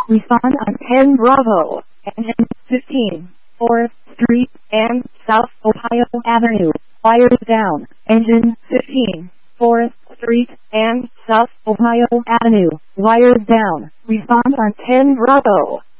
Respond on 10 Bravo, engine 15, 4th Street and South Ohio Avenue. Wires down, engine 15, 4th Street and South Ohio Avenue. Wires down. Respond on 10 Bravo.